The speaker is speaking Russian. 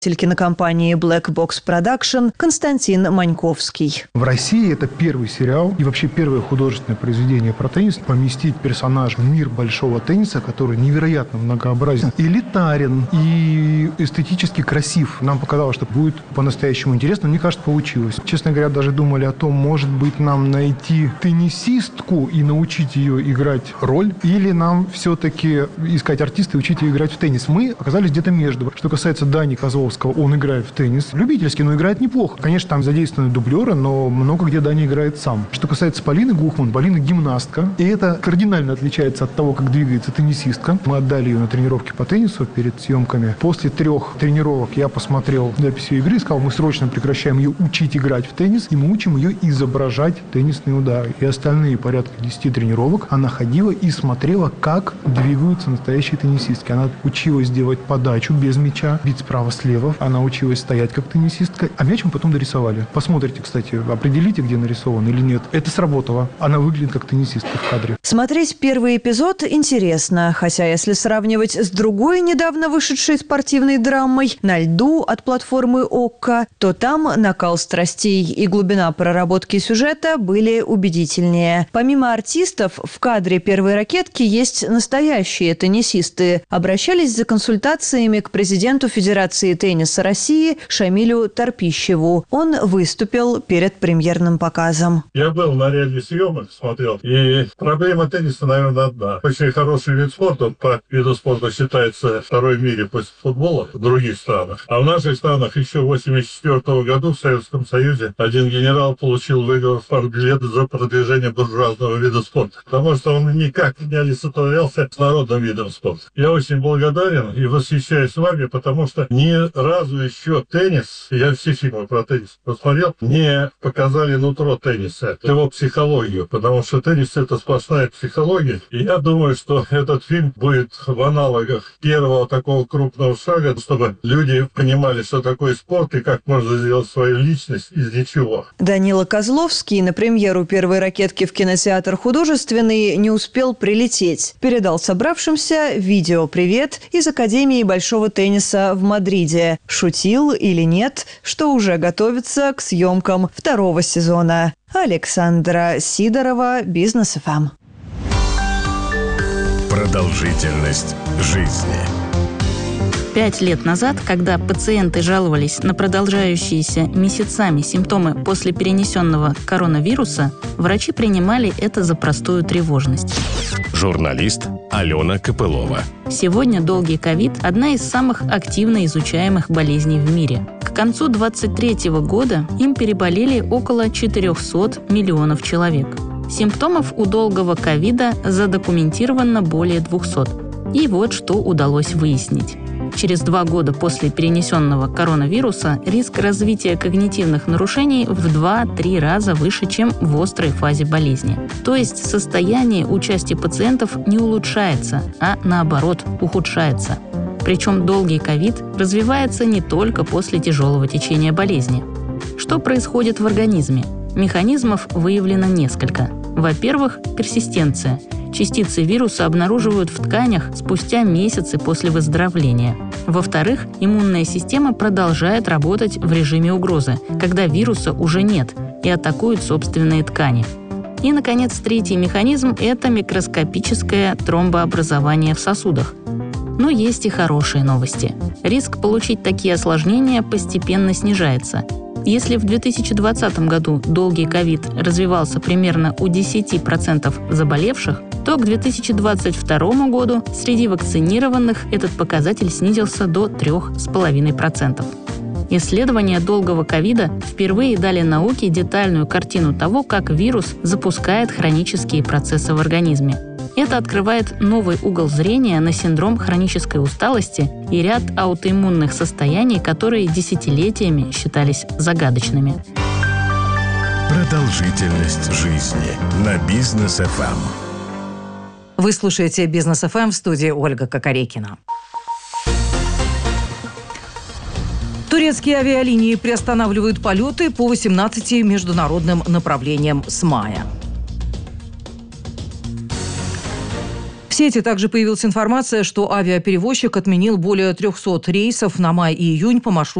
Телекинокомпании Black Box Production Константин Маньковский. В России это первый сериал и вообще первое художественное произведение про теннис. Поместить персонажа в мир большого тенниса, который невероятно многообразен, элитарен и эстетически красив. Нам показалось, что будет по-настоящему интересно. Мне кажется, получилось. Честно говоря, даже думали о том, может быть, нам найти теннисистку и научить ее играть роль, или нам все-таки искать артиста и учить ее играть в теннис. Мы оказались где-то между. Что касается Дани Козловского, он играет в теннис. Любительский, но играет неплохо. Конечно, там задействованы дублеры, но много где Даня играет сам. Что касается Полины Гухман, Полина гимнастка. И это кардинально отличается от того, как двигается теннисистка. Мы отдали ее на тренировки по теннису перед съемками. После 3 тренировок я посмотрел запись ее игры и сказал, мы срочно прекращаем ее учить играть в теннис, и мы учим ее изображать теннисные удары. И остальные порядка 10 тренировок она ходила и смотрела, как двигаются настоящие теннисистки. Она училась делать подачу без мяча, бить справа-слева. Она училась стоять как теннисистка, а мяч мы потом дорисовали. Посмотрите, кстати, определите, где нарисован или нет. Это сработало. Она выглядит как теннисистка в кадре. Смотреть первый эпизод интересно, хотя если сравнивать с другой недавно вышедшей спортивной драмой «На льду» от платформы ОККО, то там накал страстей и глубина проработки сюжета были убедительнее. Помимо артистов, в кадре первой ракетки есть настоящие теннисисты. Обращались за консультациями к президенту Федерации тенниса России Шамилю Торпищеву. Он выступил перед премьерным показом. Я был на ряде съемок, смотрел, и проблема тенниса, наверное, одна. Очень хороший вид спорта, по виду спорта считается второй в мире после футбола в других странах. А в наших странах еще в 1984 году в Советском Союзе один генерал получил выговор в партбилет за продвижение буржуазного вида спорта, потому что он никак не олицетворялся с народным видом спорта. Я очень благодарен и восхищаюсь вами, потому что ни разу еще теннис, я все фильмы про теннис посмотрел, не показали нутро тенниса, его психологию, потому что теннис — это сплошная психология. И я думаю, что этот фильм будет в аналогах первого такого крупного шага, чтобы люди понимали, что такое спорт и как можно сделать свою личность из ничего. Данила Козловский на премьеру первой ракетки в кинотеатр «Художественный» не успел прилететь. Передал собравшимся видео-привет из Академии большого тенниса в Мадриде. Шутил или нет, что уже готовится к съемкам 2-го сезона. Александра Сидорова, Бизнес ФМ. Продолжительность жизни. 5 лет назад, когда пациенты жаловались на продолжающиеся месяцами симптомы после перенесенного коронавируса, врачи принимали это за простую тревожность. Журналист Алена Копылова. Сегодня долгий ковид – одна из самых активно изучаемых болезней в мире. К концу 2023 года им переболели около 400 миллионов человек. Симптомов у долгого ковида задокументировано более 200. И вот что удалось выяснить. Через 2 года после перенесенного коронавируса риск развития когнитивных нарушений в 2-3 раза выше, чем в острой фазе болезни. То есть состояние у части пациентов не улучшается, а наоборот ухудшается. Причем долгий ковид развивается не только после тяжелого течения болезни. Что происходит в организме? Механизмов выявлено несколько. Во-первых, персистенция. Частицы вируса обнаруживают в тканях спустя месяцы после выздоровления. Во-вторых, иммунная система продолжает работать в режиме угрозы, когда вируса уже нет, и атакует собственные ткани. И, наконец, третий механизм – это микроскопическое тромбообразование в сосудах. Но есть и хорошие новости. Риск получить такие осложнения постепенно снижается. Если в 2020 году долгий ковид развивался примерно у 10% заболевших, то к 2022 году среди вакцинированных этот показатель снизился до 3,5%. Исследования долгого ковида впервые дали науке детальную картину того, как вирус запускает хронические процессы в организме. Это открывает новый угол зрения на синдром хронической усталости и ряд аутоиммунных состояний, которые десятилетиями считались загадочными. Продолжительность жизни на Бизнес ФМ. Вы слушаете Бизнес ФМ, в студии Ольга Кокорекина. Турецкие авиалинии приостанавливают полеты по 18 международным направлениям с мая. В сети также появилась информация, что авиаперевозчик отменил более 300 рейсов на май и июнь по маршруту